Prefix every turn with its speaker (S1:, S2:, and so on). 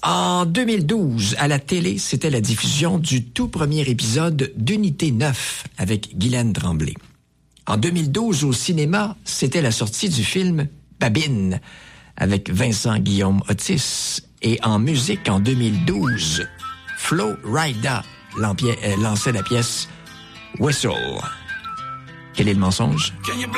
S1: En 2012, à la télé, c'était la diffusion du tout premier épisode d'Unité 9 avec Guylaine Tremblay. En 2012, au cinéma, c'était la sortie du film Babine avec Vincent Guillaume Otis. Et en musique, en 2012, Flo Rida lançait la pièce Whistle. Quel est le mensonge?